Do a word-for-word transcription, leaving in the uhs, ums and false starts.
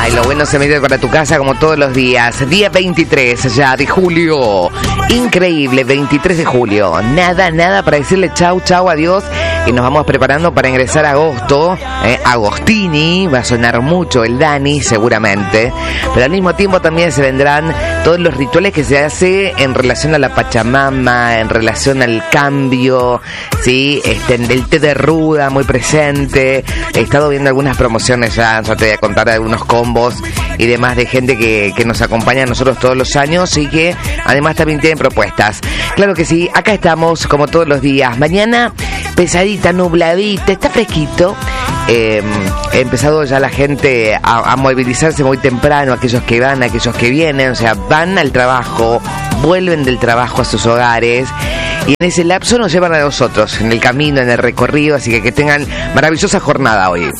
Ay, lo bueno se mete para tu casa como todos los días. Día veintitrés ya de julio. Increíble, veintitrés de julio. Nada, nada para decirle chau, chau, adiós. Y nos vamos preparando para ingresar a agosto. Eh, Agostini, va a sonar mucho el Dani seguramente. Pero al mismo tiempo también se vendrán todos los rituales que se hace en relación a la Pachamama, en relación al cambio, ¿sí? Este, el té de ruda muy presente. He estado viendo algunas promociones ya, ya te voy a contar de algunos combos y demás de gente que, que nos acompaña a nosotros todos los años y que además también tienen propuestas. Claro que sí, acá estamos como todos los días. Mañana pesadita, nubladita, está fresquito. Eh, he empezado ya la gente a, a movilizarse muy temprano, aquellos que van, aquellos que vienen, o sea, van al trabajo, vuelven del trabajo a sus hogares y en ese lapso nos llevan a nosotros, en el camino, en el recorrido, así que que tengan maravillosa jornada hoy.